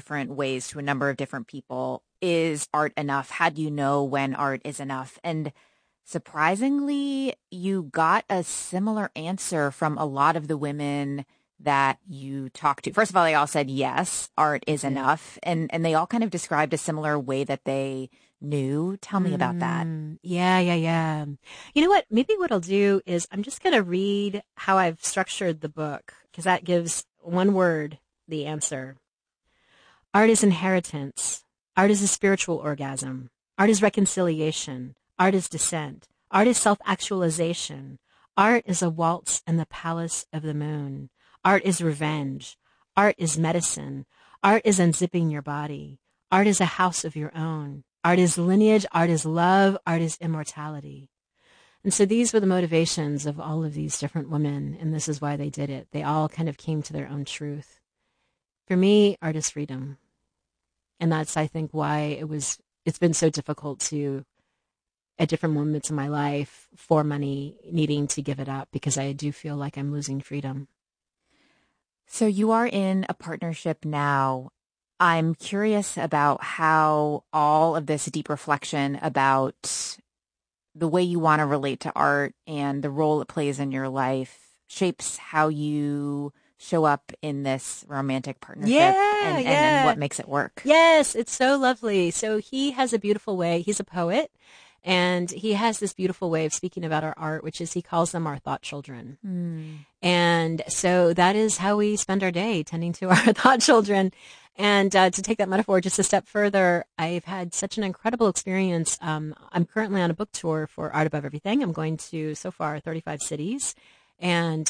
different ways to a number of different people. Is art enough? How do you know when art is enough? And surprisingly, you got a similar answer from a lot of the women that you talked to. First of all, they all said, yes, art is enough. And they all kind of described a similar way that they knew. Tell me about that. Yeah. You know what? Maybe what I'll do is I'm just going to read how I've structured the book, because that gives one word the answer. Art is inheritance. Art is a spiritual orgasm. Art is reconciliation. Art is descent. Art is self-actualization. Art is a waltz in the palace of the moon. Art is revenge. Art is medicine. Art is unzipping your body. Art is a house of your own. Art is lineage. Art is love. Art is immortality. And so these were the motivations of all of these different women, and this is why they did it. They all kind of came to their own truth. For me, art is freedom. And that's, I think, why it's been so difficult to, at different moments in my life, for money, needing to give it up, because I do feel like I'm losing freedom. So you are in a partnership now. I'm curious about how all of this deep reflection about the way you want to relate to art and the role it plays in your life shapes how you show up in this romantic partnership and what makes it work. Yes, it's so lovely. So he has a beautiful way. He's a poet, and he has this beautiful way of speaking about our art, which is he calls them our thought children. And so that is how we spend our day, tending to our thought children. And to take that metaphor just a step further, I've had such an incredible experience. I'm currently on a book tour for Art Above Everything. I'm going to, so far, 35 cities. And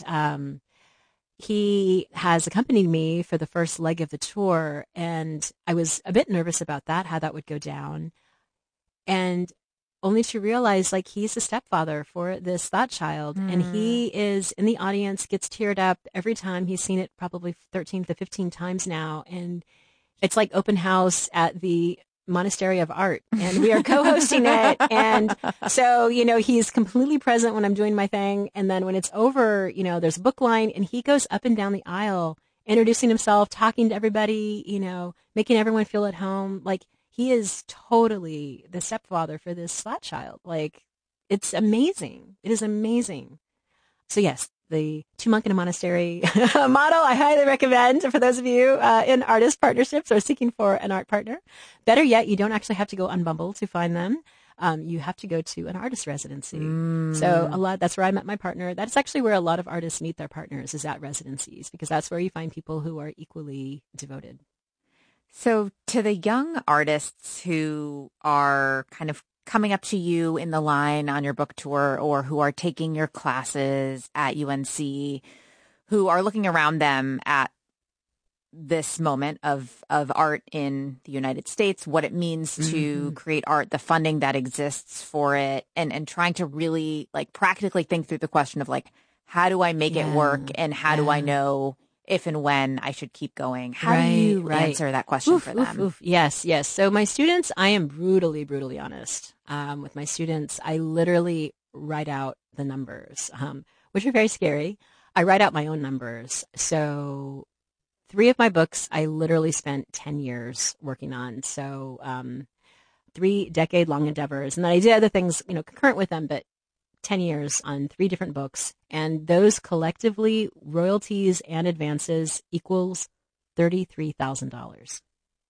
he has accompanied me for the first leg of the tour. And I was a bit nervous about that, how that would go down. And only to realize, like, he's the stepfather for this thought child. And he is in the audience, gets teared up every time. He's seen it probably 13 to 15 times now. And it's like open house at the Monastery of Art. And we are co-hosting it. And so, he's completely present when I'm doing my thing. And then when it's over, there's a book line, and he goes up and down the aisle, introducing himself, talking to everybody, making everyone feel at home. Like, he is totally the stepfather for this thought child. Like, it's amazing. It is amazing. So yes, the Two Monk in a Monastery model I highly recommend for those of you in artist partnerships or seeking for an art partner. Better yet, you don't actually have to go on Bumble to find them. You have to go to an artist residency. So that's where I met my partner. That's actually where a lot of artists meet their partners, is at residencies, because that's where you find people who are equally devoted. So to the young artists who are kind of coming up to you in the line on your book tour, or who are taking your classes at UNC, who are looking around them at this moment of art in the United States, what it means to create art, the funding that exists for it, and trying to really, like, practically think through the question of, like, how do I make it work, and how do I know if and when I should keep going? How do you answer that question for them? Yes. So my students, I am brutally, brutally honest. With my students, I literally write out the numbers, which are very scary. I write out my own numbers. So 3 of my books, I literally spent 10 years working on. So 3 decade-long endeavors. And then I did other things, concurrent with them, but 10 years on 3 different books. And those collectively, royalties and advances, equals $33,000.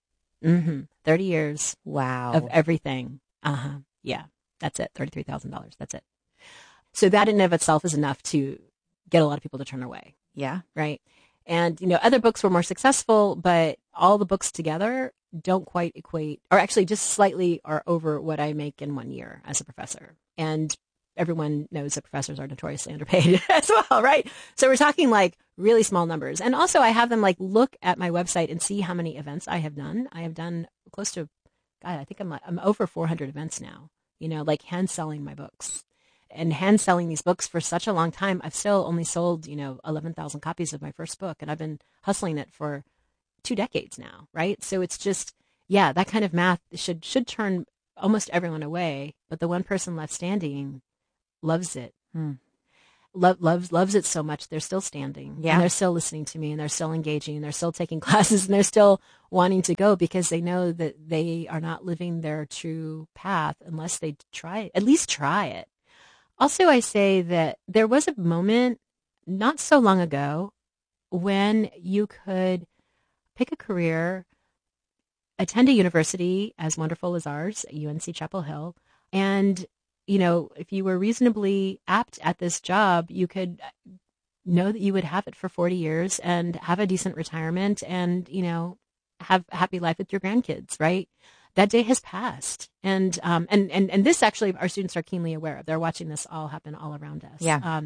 30 years. Wow. Of everything. Yeah, that's it. $33,000. That's it. So that in and of itself is enough to get a lot of people to turn away. Yeah. Right. And, other books were more successful, but all the books together don't quite equate, or actually just slightly are over what I make in 1 year as a professor. And everyone knows that professors are notoriously underpaid as well, right? So we're talking like really small numbers. And also I have them like look at my website and see how many events I have done. I have done close to, God, I think I'm over 400 events now, like hand selling my books. And hand selling these books for such a long time. I've still only sold, 11,000 copies of my first book, and I've been hustling it for 2 decades now, right? So it's just, that kind of math should turn almost everyone away, but the one person left standing loves it. loves it so much. They're still standing, Yeah. and they're still listening to me, and they're still engaging, and they're still taking classes, and they're still wanting to go because they know that they are not living their true path unless they at least try it. Also, I say that there was a moment not so long ago when you could pick a career, attend a university as wonderful as ours, UNC Chapel Hill, and if you were reasonably apt at this job, you could know that you would have it for 40 years and have a decent retirement and, have a happy life with your grandkids, right? That day has passed. And this actually our students are keenly aware of. They're watching this all happen all around us. Yeah.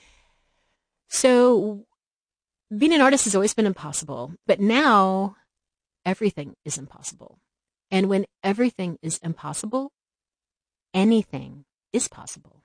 So being an artist has always been impossible, but now everything is impossible. And when everything is impossible, anything is possible.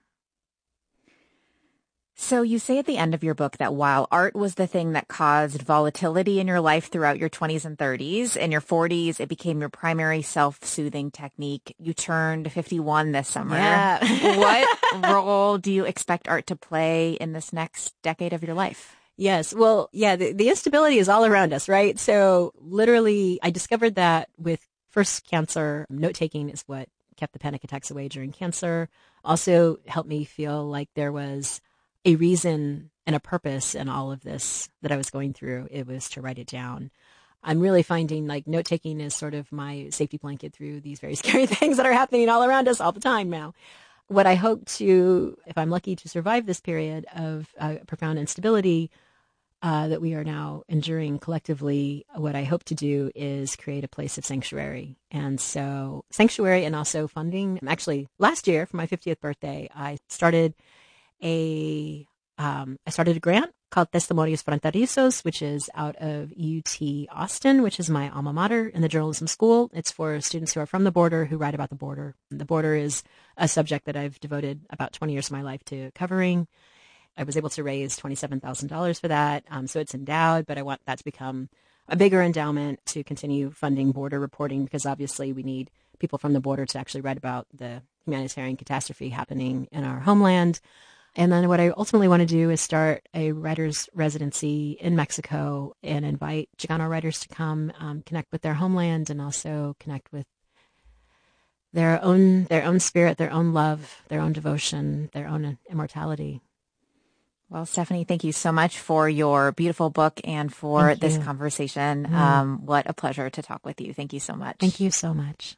So you say at the end of your book that while art was the thing that caused volatility in your life throughout your 20s and 30s, in your 40s, it became your primary self-soothing technique. You turned 51 this summer. Yeah. What role do you expect art to play in this next decade of your life? Yes. Well, yeah, the instability is all around us, right? So literally, I discovered that with first cancer, note-taking is what kept the panic attacks away during cancer. Also helped me feel like there was a reason and a purpose in all of this that I was going through. It was to write it down. I'm really finding like note-taking is sort of my safety blanket through these very scary things that are happening all around us all the time now. What I hope to, if I'm lucky to survive this period of profound instability that we are now enduring collectively, what I hope to do is create a place of sanctuary. And so sanctuary and also funding. Actually, last year for my 50th birthday, I started a grant called Testimonios Fronterizos, which is out of UT Austin, which is my alma mater in the journalism school. It's for students who are from the border, who write about the border. The border is a subject that I've devoted about 20 years of my life to covering. I was able to raise $27,000 for that. So it's endowed, but I want that to become a bigger endowment to continue funding border reporting because obviously we need people from the border to actually write about the humanitarian catastrophe happening in our homeland. And then what I ultimately want to do is start a writer's residency in Mexico and invite Chicano writers to come connect with their homeland and also connect with their own spirit, their own love, their own devotion, their own immortality. Well, Stephanie, thank you so much for your beautiful book and for this conversation. What a pleasure to talk with you. Thank you so much. Thank you so much.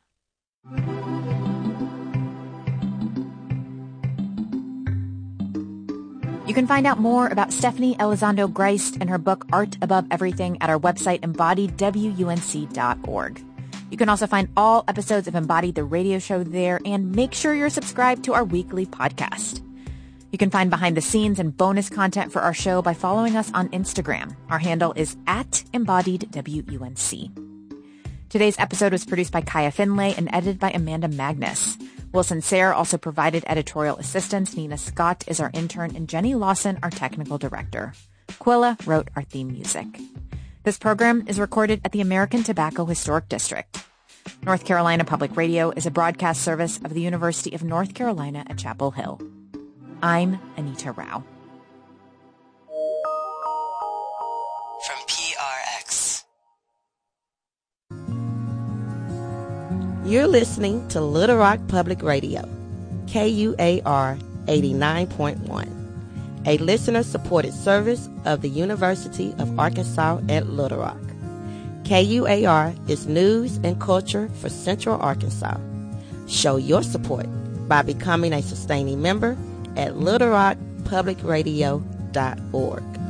You can find out more about Stephanie Elizondo Grist and her book, Art Above Everything, at our website, embodiedwunc.org. You can also find all episodes of Embodied, the radio show, there, and make sure you're subscribed to our weekly podcast. You can find behind the scenes and bonus content for our show by following us on Instagram. Our handle is @EmbodiedWUNC. Today's episode was produced by Kaya Finlay and edited by Amanda Magnus. Wilson Sayre also provided editorial assistance. Nina Scott is our intern, and Jenny Lawson, our technical director. Quilla wrote our theme music. This program is recorded at the American Tobacco Historic District. North Carolina Public Radio is a broadcast service of the University of North Carolina at Chapel Hill. I'm Anita Rao. From PRX. You're listening to Little Rock Public Radio, KUAR 89.1, a listener-supported service of the University of Arkansas at Little Rock. KUAR is news and culture for Central Arkansas. Show your support by becoming a sustaining member at littlerockpublicradio.org.